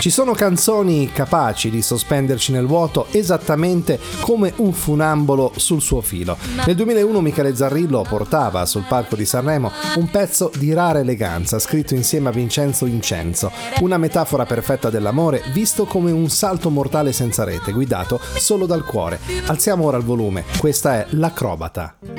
Ci sono canzoni capaci di sospenderci nel vuoto esattamente come un funambolo sul suo filo. Nel 2001 Michele Zarrillo portava sul palco di Sanremo un pezzo di rara eleganza scritto insieme a Vincenzo Incenzo, una metafora perfetta dell'amore visto come un salto mortale senza rete, guidato solo dal cuore. Alziamo ora il volume, questa è L'Acrobata.